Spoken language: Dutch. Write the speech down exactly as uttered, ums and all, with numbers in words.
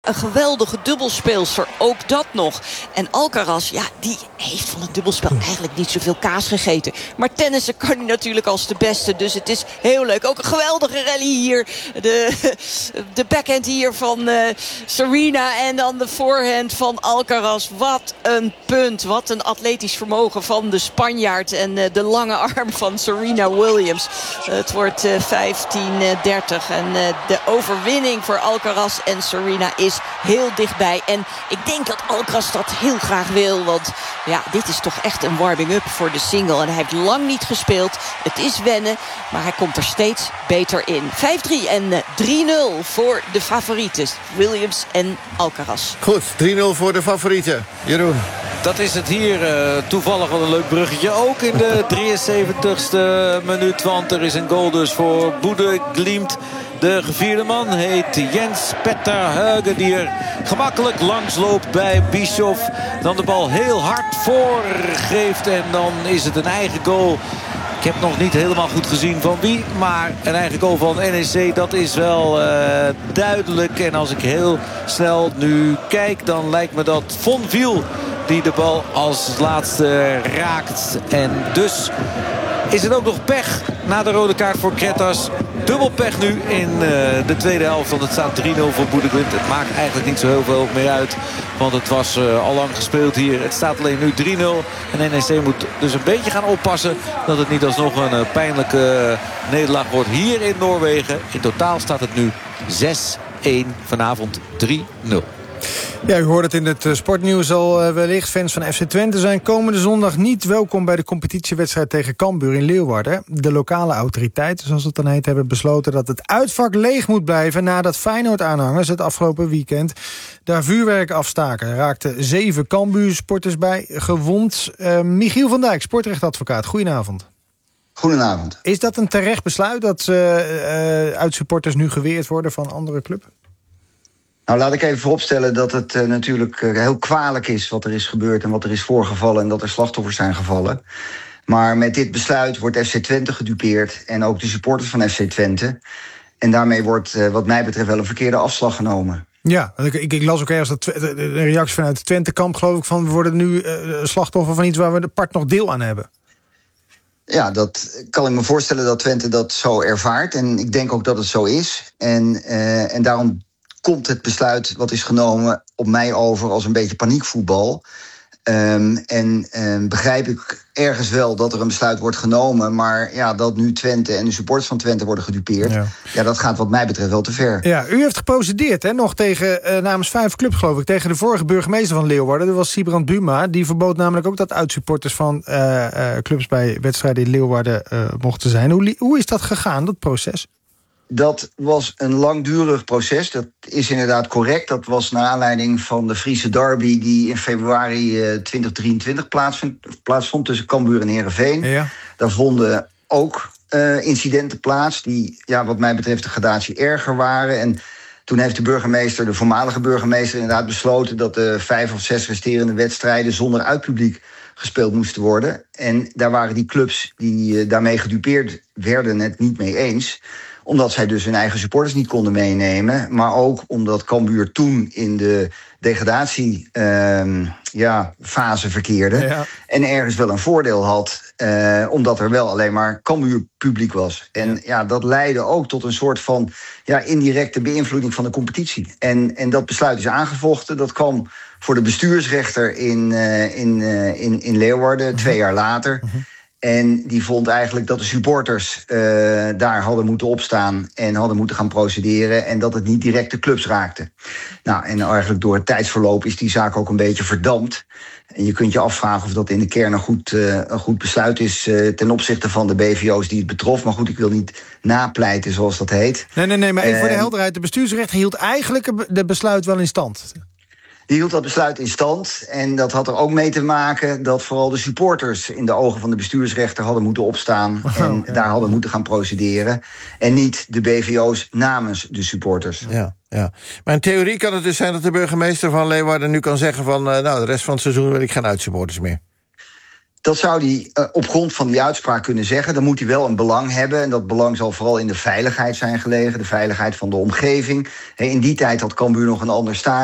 Een geweldige dubbelspeelster, ook dat nog. En Alcaraz, ja, die heeft van het dubbelspel eigenlijk niet zoveel kaas gegeten. Maar tennissen kan hij natuurlijk als de beste. Dus het is heel leuk. Ook een geweldige rally hier. De, de backhand hier van uh, Serena. En dan de voorhand van Alcaraz. Wat een punt. Wat een atletisch vermogen van de Spanjaard. En uh, de lange arm van Serena Williams. Uh, het wordt uh, vijftien dertig. En uh, de overwinning voor Alcaraz en Serena is heel dichtbij. En ik denk dat Alcaraz dat heel graag wil. Want ja, dit is toch echt een warming-up voor de single. En hij heeft lang niet gespeeld. Het is wennen, maar hij komt er steeds beter in. vijf drie en drie nul voor de favorieten. Williams en Alcaraz. Goed, drie nul voor de favorieten. Jeroen. Dat is het hier. Uh, toevallig wel een leuk bruggetje. Ook in de drieënzeventigste minuut. Want er is een goal dus voor Bode Glimt. De gevierde man heet Jens Petter Hauge, die er gemakkelijk langs loopt bij Bischoff. Dan de bal heel hard voorgeeft en dan is het een eigen goal. Ik heb nog niet helemaal goed gezien van wie, maar een eigen goal van N E C, dat is wel uh, duidelijk. En als ik heel snel nu kijk, dan lijkt me dat Von Viel die de bal als laatste raakt. En dus is het ook nog pech na de rode kaart voor Kretas. Dubbel pech nu in uh, de tweede helft. Want het staat drie nul voor Bode Glimt. Het maakt eigenlijk niet zo heel veel meer uit. Want het was uh, al lang gespeeld hier. Het staat alleen nu drie nul. En N E C moet dus een beetje gaan oppassen dat het niet alsnog een uh, pijnlijke uh, nederlaag wordt hier in Noorwegen. In totaal staat het nu zes één. Vanavond drie nul. Ja, u hoort het in het sportnieuws al uh, wellicht. Fans van F C Twente zijn komende zondag niet welkom bij de competitiewedstrijd tegen Cambuur in Leeuwarden. De lokale autoriteiten, zoals het dan heet, hebben besloten dat het uitvak leeg moet blijven nadat Feyenoord-aanhangers het afgelopen weekend daar vuurwerk afstaken. Er raakten zeven Cambuur-sporters bij gewond. Uh, Michiel van Dijk, sportrechtadvocaat, goedenavond. Goedenavond. Is dat een terecht besluit dat uh, uh, uitsupporters nu geweerd worden van andere club? Nou, laat ik even vooropstellen dat het uh, natuurlijk uh, heel kwalijk is wat er is gebeurd en wat er is voorgevallen en dat er slachtoffers zijn gevallen. Maar met dit besluit wordt F C Twente gedupeerd en ook de supporters van F C Twente. En daarmee wordt uh, wat mij betreft wel een verkeerde afslag genomen. Ja, ik, ik, ik las ook ergens dat de, de reactie vanuit het Twente-kamp, geloof ik, van we worden nu uh, slachtoffer van iets waar we apart nog deel aan hebben. Ja, dat kan ik me voorstellen dat Twente dat zo ervaart. En ik denk ook dat het zo is. En, uh, en daarom komt het besluit wat is genomen op mij over als een beetje paniekvoetbal. Um, en um, begrijp ik ergens wel dat er een besluit wordt genomen, maar ja, dat nu Twente en de supporters van Twente worden gedupeerd, ja, ja dat gaat wat mij betreft wel te ver. Ja, u heeft geprocedeerd, hè, nog tegen uh, namens vijf clubs, geloof ik, tegen de vorige burgemeester van Leeuwarden. Dat was Sibrand Buma. Die verbood namelijk ook dat uitsupporters van uh, uh, clubs bij wedstrijden in Leeuwarden uh, mochten zijn. Hoe, hoe is dat gegaan, dat proces? Dat was een langdurig proces, dat is inderdaad correct. Dat was naar aanleiding van de Friese derby die in februari uh, twintig drieëntwintig plaatsvond, plaatsvond tussen Cambuur en Heerenveen. Ja. Daar vonden ook uh, incidenten plaats die ja, wat mij betreft de gradatie erger waren. En toen heeft de burgemeester, de voormalige burgemeester, inderdaad besloten dat de vijf of zes resterende wedstrijden zonder uitpubliek gespeeld moesten worden. En daar waren die clubs die uh, daarmee gedupeerd werden het niet mee eens, omdat zij dus hun eigen supporters niet konden meenemen. Maar ook omdat Cambuur toen in de degradatiefase uh, ja, verkeerde. Ja. En ergens wel een voordeel had. Uh, omdat er wel alleen maar Cambuur publiek was. En ja. ja, dat leidde ook tot een soort van ja, indirecte beïnvloeding van de competitie. En, en dat besluit is aangevochten. Dat kwam voor de bestuursrechter in, uh, in, uh, in, in Leeuwarden, uh-huh. twee jaar later. Uh-huh. En die vond eigenlijk dat de supporters uh, daar hadden moeten opstaan en hadden moeten gaan procederen en dat het niet direct de clubs raakte. Nou, en eigenlijk door het tijdsverloop is die zaak ook een beetje verdampt. En je kunt je afvragen of dat in de kern een goed, uh, een goed besluit is uh, ten opzichte van de B V O's die het betrof. Maar goed, ik wil niet napleiten zoals dat heet. Nee, nee, nee, maar even uh, voor de helderheid. De bestuursrechter hield eigenlijk de besluit wel in stand. Die hield dat besluit in stand. En dat had er ook mee te maken dat vooral de supporters in de ogen van de bestuursrechter hadden moeten opstaan. Oh, en ja. daar hadden moeten gaan procederen. En niet de B V O's namens de supporters. Ja, ja. Maar in theorie kan het dus zijn dat de burgemeester van Leeuwarden nu kan zeggen van uh, nou, de rest van het seizoen wil ik geen uitsupporters meer. Dat zou hij uh, op grond van die uitspraak kunnen zeggen. Dan moet hij wel een belang hebben. En dat belang zal vooral in de veiligheid zijn gelegen. De veiligheid van de omgeving. He, in die tijd had Cambuur nog een ander stadion.